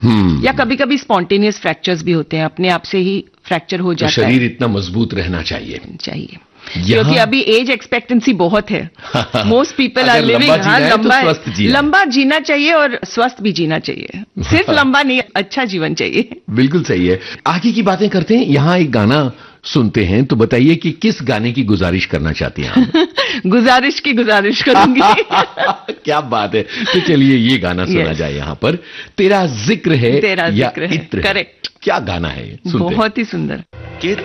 या कभी कभी स्पॉन्टेनियस फ्रैक्चर्स भी होते हैं, अपने आप से ही फ्रैक्चर हो जाता है। शरीर इतना मजबूत रहना चाहिए क्योंकि अभी एज एक्सपेक्टेंसी बहुत है। मोस्ट पीपल आर लिविंग लंबा जीना चाहिए और स्वस्थ भी जीना चाहिए, सिर्फ लंबा नहीं, अच्छा जीवन चाहिए। बिल्कुल सही है। आगे की बातें करते हैं, यहाँ एक गाना सुनते हैं, तो बताइए कि किस गाने की गुजारिश करना चाहती हैं आप? गुजारिश करूंगी। क्या बात है। तो चलिए ये गाना सुना जाए यहाँ पर, तेरा जिक्र है या इत्र है। करेक्ट। क्या गाना है, सुनते हैं। बहुत ही सुंदर।